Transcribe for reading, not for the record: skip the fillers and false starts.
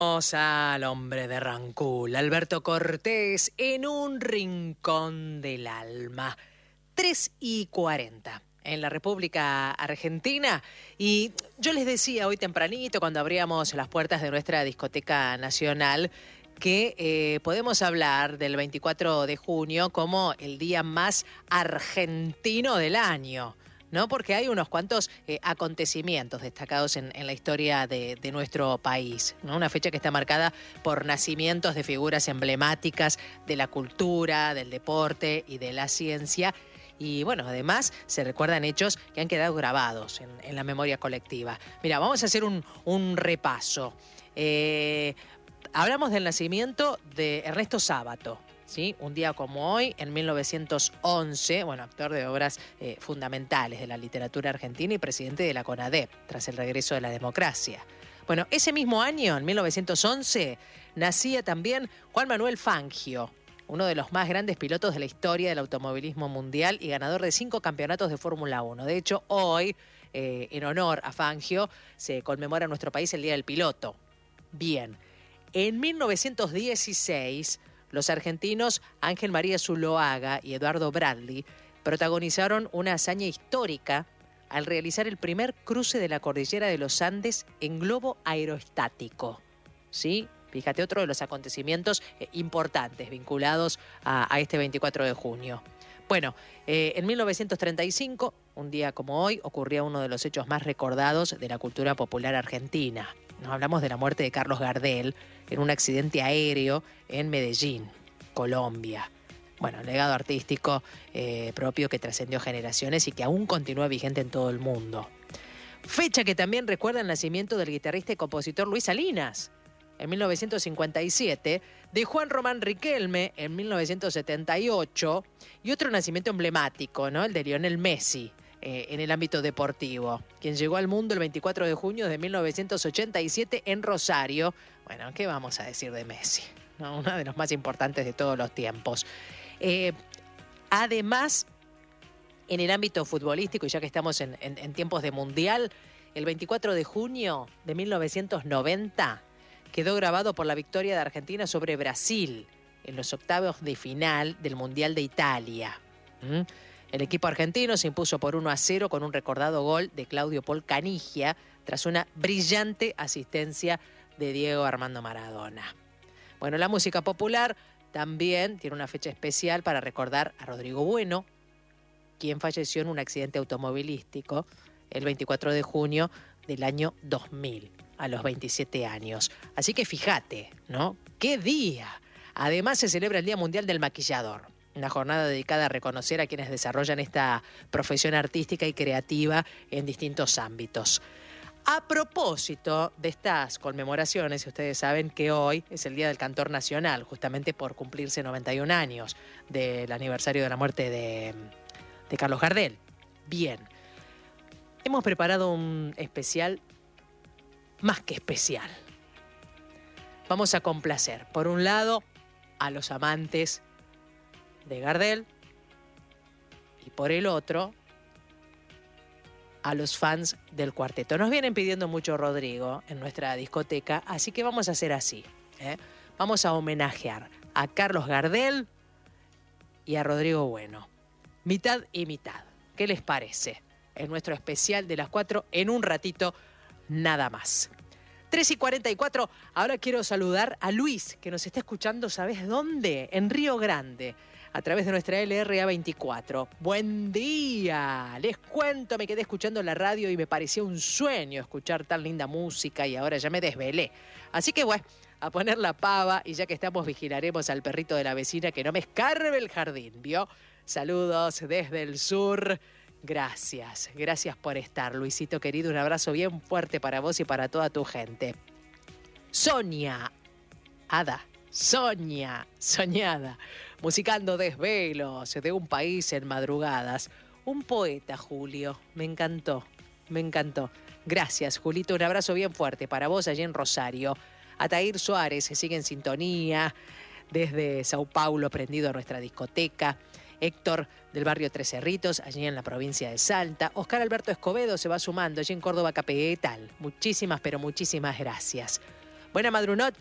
Vamos al hombre de Rancul, Alberto Cortés, en un rincón del alma. 3:40 en la República Argentina. Y yo les decía hoy tempranito, cuando abríamos las puertas de nuestra discoteca nacional, que podemos hablar del 24 de junio como el día más argentino del año, ¿no? Porque hay unos cuantos acontecimientos destacados en la historia de nuestro país, ¿no? Una fecha que está marcada por nacimientos de figuras emblemáticas de la cultura, del deporte y de la ciencia. Y bueno, además se recuerdan hechos que han quedado grabados en la memoria colectiva. Mira, vamos a hacer un repaso. Hablamos del nacimiento de Ernesto Sábato, ¿sí? Un día como hoy, en 1911, actor de obras fundamentales de la literatura argentina y presidente de la CONADEP, tras el regreso de la democracia. Bueno, ese mismo año, en 1911, nacía también Juan Manuel Fangio, uno de los más grandes pilotos de la historia del automovilismo mundial y ganador de 5 campeonatos de Fórmula 1. De hecho, hoy, en honor a Fangio, se conmemora en nuestro país el Día del Piloto. Bien, en 1916... los argentinos Ángel María Zuloaga y Eduardo Bradley protagonizaron una hazaña histórica al realizar el primer cruce de la cordillera de los Andes en globo aerostático. ¿Sí? Fíjate, otro de los acontecimientos importantes vinculados a este 24 de junio. Bueno, en 1935, un día como hoy, ocurría uno de los hechos más recordados de la cultura popular argentina. Nos hablamos de la muerte de Carlos Gardel en un accidente aéreo en Medellín, Colombia. Bueno, legado artístico propio que trascendió generaciones y que aún continúa vigente en todo el mundo. Fecha que también recuerda el nacimiento del guitarrista y compositor Luis Salinas, en 1957, de Juan Román Riquelme en 1978 y otro nacimiento emblemático, ¿no? El de Lionel Messi en el ámbito deportivo, quien llegó al mundo el 24 de junio de 1987 en Rosario. Bueno, ¿qué vamos a decir de Messi? ¿No? Uno de los más importantes de todos los tiempos. Además, en el ámbito futbolístico, y ya que estamos en tiempos de mundial, el 24 de junio de 1990 quedó grabado por la victoria de Argentina sobre Brasil en los octavos de final del Mundial de Italia. El equipo argentino se impuso por 1-0 con un recordado gol de Claudio Paul Canigia tras una brillante asistencia de Diego Armando Maradona. Bueno, la música popular también tiene una fecha especial para recordar a Rodrigo Bueno, quien falleció en un accidente automovilístico el 24 de junio del año 2000. A los 27 años. Así que fíjate, ¿no? ¡Qué día! Además se celebra el Día Mundial del Maquillador, una jornada dedicada a reconocer a quienes desarrollan esta profesión artística y creativa en distintos ámbitos. A propósito de estas conmemoraciones, ustedes saben que hoy es el Día del Cantor Nacional, justamente por cumplirse 91 años del aniversario de la muerte de Carlos Gardel. Bien, hemos preparado un especial más que especial. Vamos a complacer, por un lado, a los amantes de Gardel y por el otro, a los fans del cuarteto. Nos vienen pidiendo mucho Rodrigo en nuestra discoteca, así que vamos a hacer así. Vamos a homenajear a Carlos Gardel y a Rodrigo Bueno. Mitad y mitad. ¿Qué les parece? En nuestro especial de las 4 en un ratito nada más. 3:44, ahora quiero saludar a Luis, que nos está escuchando, ¿sabes dónde? En Río Grande, a través de nuestra LRA 24. ¡Buen día! Les cuento, me quedé escuchando la radio y me parecía un sueño escuchar tan linda música y ahora ya me desvelé. Así que bueno, a poner la pava y ya que estamos vigilaremos al perrito de la vecina que no me escarbe el jardín, ¿vio? Saludos desde el sur. Gracias por estar, Luisito querido. Un abrazo bien fuerte para vos y para toda tu gente. Soñada, musicando desvelos de un país en madrugadas. Un poeta, Julio, me encantó. Gracias, Julito, un abrazo bien fuerte para vos allí en Rosario. Atair Suárez se sigue en sintonía desde Sao Paulo, prendido a nuestra discoteca. Héctor del barrio Tres Cerritos, allí en la provincia de Salta. Oscar Alberto Escobedo se va sumando allí en Córdoba Capital. Muchísimas, pero muchísimas gracias. Buena madrunoche.